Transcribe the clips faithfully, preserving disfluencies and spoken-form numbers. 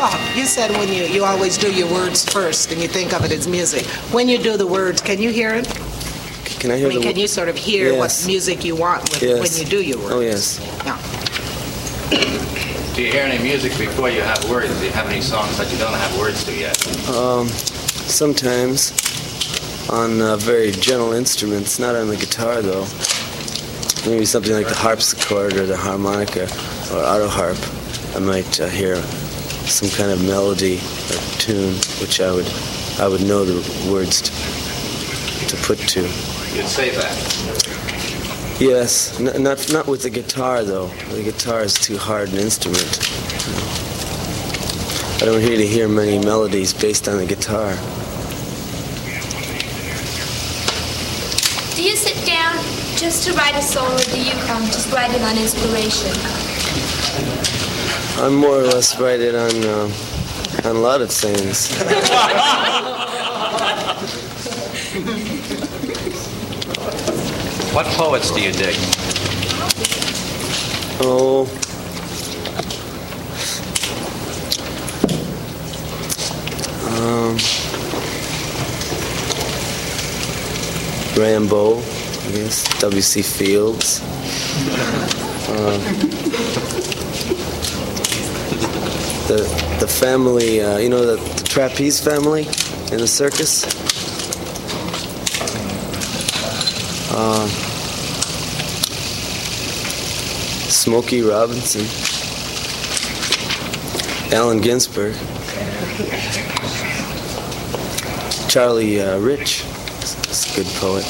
Paul, you said when you, you always do your words first and you think of it as music. When you do the words, can you hear it? Can I hear I mean, the can you sort of hear Yes. what music you want with, Yes. when you do your words? Oh, yes. Yeah. Do you hear any music before you have words? Do you have any songs that you don't have words to yet? Um, sometimes on uh, very gentle instruments, not on the guitar though. Maybe something like the harpsichord or the harmonica or auto harp. I might uh, hear some kind of melody or tune, which I would I would know the words to, to put to. You'd say that. Yes, n- not not with the guitar though. The guitar is too hard an instrument. I don't really hear many melodies based on the guitar. Do you sit down just to write a song, or do you come just writing on inspiration? I'm more or less writing on uh, on a lot of things. What poets do you dig? Oh, um, Rambo, I guess. W C Fields. Uh, the the family, uh, you know, the, the trapeze family in the circus. Uh, Smokey Robinson, Allen Ginsberg, Charlie uh, Rich is a good poet.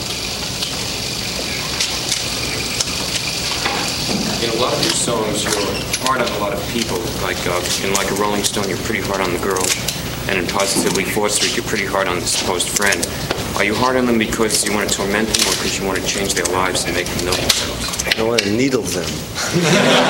In a lot of your songs, you're hard on a lot of people. Like uh, in Like a Rolling Stone, you're pretty hard on the girl. And in Positively Fourth Street, you're pretty hard on the supposed friend. Are you hard on them because you want to torment them or because you want to change their lives and make them know themselves? I want to needle them.